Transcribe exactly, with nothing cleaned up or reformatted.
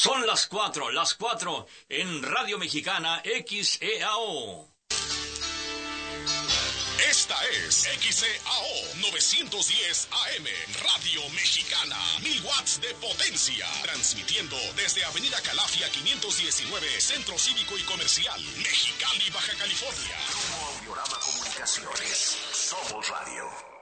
Son las cuatro, las cuatro en Radio Mexicana X E A O. Esta es X E A O novecientos diez A M, Radio Mexicana, mil watts de potencia, transmitiendo desde Avenida Calafia quinientos diecinueve, Centro Cívico y Comercial, Mexicali, Baja California. Grupo Audiorama Comunicaciones, somos radio.